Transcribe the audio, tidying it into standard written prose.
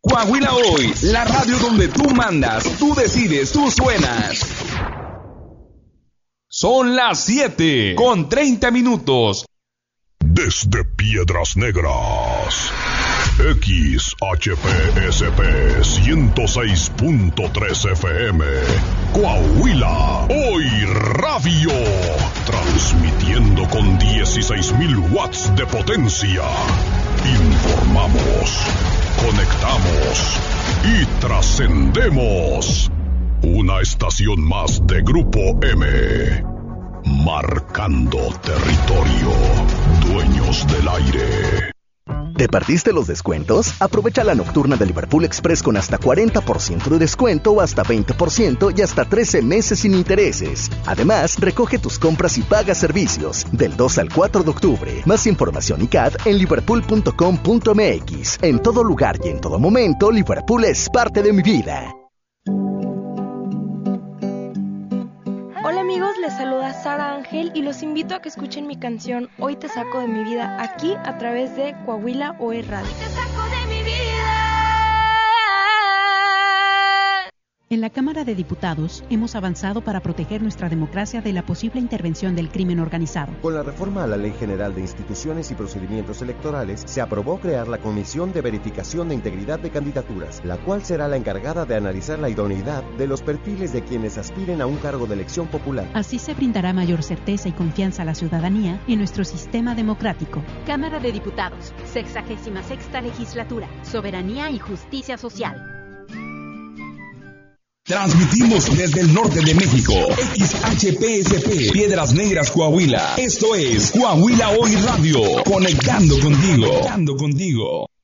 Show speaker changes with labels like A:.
A: Coahuila Hoy, la radio donde tú mandas, tú decides, tú suenas. Son las 7:30.
B: Desde Piedras Negras, XHPSP 106.3 FM, Coahuila Hoy Radio, transmitiendo con 16,000 watts de potencia. Informamos, conectamos y trascendemos. Una estación más de Grupo M. Marcando territorio. Dueños del aire.
C: ¿Te perdiste los descuentos? Aprovecha la nocturna de Liverpool Express con hasta 40% de descuento o hasta 20% y hasta 13 meses sin intereses. Además, recoge tus compras y paga servicios del 2 al 4 de octubre. Más información y CAD en liverpool.com.mx. En todo lugar y en todo momento, Liverpool es parte de mi vida.
D: Hola amigos, les saluda Sara Ángel y los invito a que escuchen mi canción Hoy te saco de mi vida aquí a través de Coahuila Hoy Radio.
E: Hoy te saco de mi vida.
F: En la Cámara de Diputados hemos avanzado para proteger nuestra democracia de la posible intervención del crimen organizado.
G: Con la reforma a la Ley General de Instituciones y Procedimientos Electorales, se aprobó crear la Comisión de Verificación de Integridad de Candidaturas, la cual será la encargada de analizar la idoneidad de los perfiles de quienes aspiren a un cargo de elección popular.
F: Así se brindará mayor certeza y confianza a la ciudadanía en nuestro sistema democrático.
H: Cámara de Diputados, 66ª Legislatura, Soberanía y Justicia Social.
A: Transmitimos desde el norte de México, XHPSP, Piedras Negras, Coahuila. Esto es Coahuila Hoy Radio, conectando contigo.